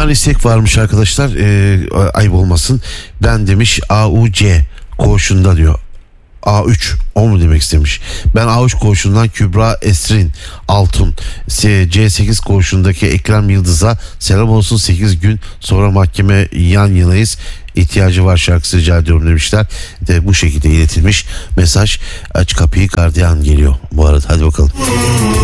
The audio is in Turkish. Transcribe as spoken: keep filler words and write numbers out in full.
tane istek varmış arkadaşlar. Ee, ayıp olmasın. Ben demiş A U C koğuşunda diyor. A üç o mu demek istemiş. Ben A üç koğuşundan Kübra Esrin Altun, C sekiz koğuşundaki Ekrem Yıldız'a selam olsun, sekiz gün sonra mahkeme yan yanayız, ihtiyacı var şarkısı rica ediyorum demişler. De bu şekilde iletilmiş mesaj. Aç kapıyı gardiyan geliyor bu arada, hadi bakalım.